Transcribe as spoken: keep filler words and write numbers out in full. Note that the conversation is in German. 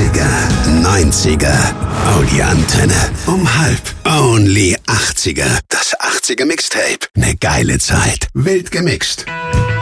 achtziger, neunziger. Oh, die Antenne. Um halb. Only achtziger. Das achtziger Mixtape. Ne geile Zeit. Wild gemixt.